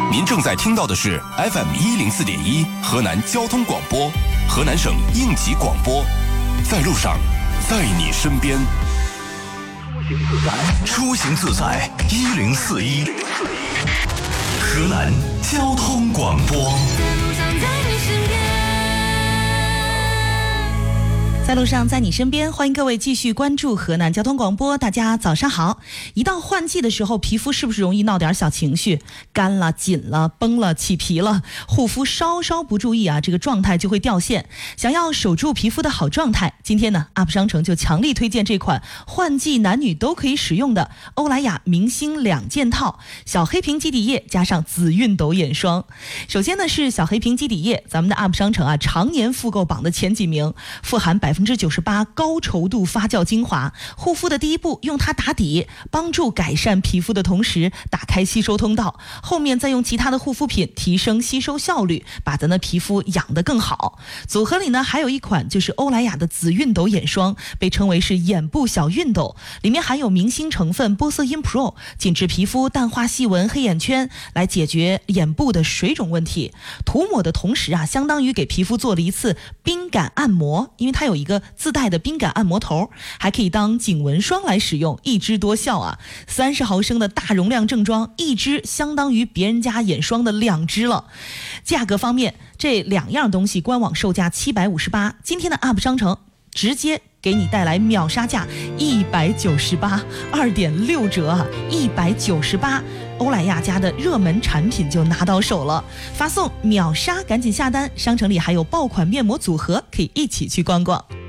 您正在听到的是 FM104.1 河南交通广播，河南省应急广播，在路上，在你身边。出行自在1041，河南交通广播。 在路上，在你身边，欢迎各位继续关注河南交通广播。大家早上好。一到换季的时候，皮肤是不是容易闹点小情绪？干了、紧了、崩了、起皮了，护肤稍稍不注意啊，这个状态就会掉线。想要守住皮肤的好状态，今天呢 ，UP 商城就强力推荐这款换季男女都可以使用的欧莱雅明星2件套，小黑瓶基底液加上紫熨斗眼霜。首先呢是小黑瓶基底液，咱们的 UP 商城啊常年复购榜的前几名，富含98%高稠度发酵精华，护肤的第一步用它打底，帮助改善皮肤的同时打开吸收通道，后面再用其他的护肤品提升吸收效率，把咱的皮肤养得更好。组合里呢还有一款就是欧莱雅的紫熨斗眼霜，被称为是眼部小熨斗，里面含有明星成分玻色因 Pro， 紧致皮肤，淡化细纹黑眼圈，来解决眼部的水肿问题。涂抹的同时啊，相当于给皮肤做了一次冰感按摩，因为它有一个自带的冰感按摩头，还可以当颈纹霜来使用，一支多效啊！30毫升的大容量正装，一支相当于别人家眼霜的2支了。价格方面，这2样东西官网售价758，今天的 UP 商城直接给你带来秒杀价198，2.6折啊，198，欧莱雅家的热门产品就拿到手了，发送秒杀，赶紧下单！商城里还有爆款面膜组合，可以一起去逛逛。